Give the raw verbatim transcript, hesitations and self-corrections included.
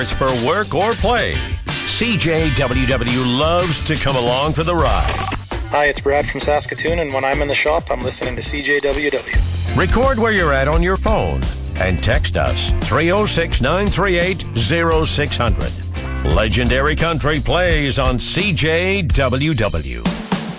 it's for work or play, C J W W loves to come along for the ride. Hi, it's Brad from Saskatoon, and when I'm in the shop, I'm listening to C J W W. Record where you're at on your phone and text us three oh six, nine three eight, oh six hundred. Legendary Country plays on C J W W.